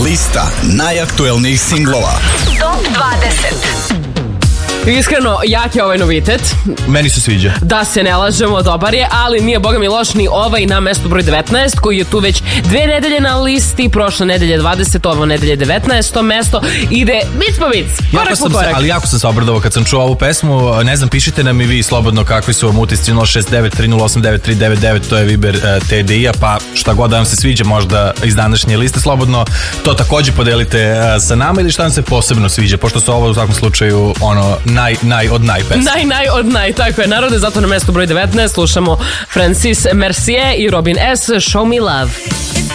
Lista najaktuelnijih singlova. Top 20. Iskreno, jak je ovaj novitet. Meni se sviđa. Da se ne lažemo, dobar je, ali nije boga mi loš ni ovaj na mestu broj 19, koji je tu već 2 nedelje na listi, prošle nedelje 20, ovo nedelje 19. mesto, ide bic po bic, korak po korak. Ali jako sam se obradovao kad sam čuo ovu pesmu. Ne znam, pišite nam i vi slobodno kakvi su vam utisci. 069-3089-399, to je Viber TDI-a, pa šta god da vam se sviđa možda iz današnje liste, slobodno to takođe podelite sa nama, ili šta vam se posebno sviđa, pošto su ovo u svakom slučaju ono naj od naj pesma. Naj, tako je, narode, zato na mestu broj 19 slušamo Francis Mercier i Robin S. Show Me Love.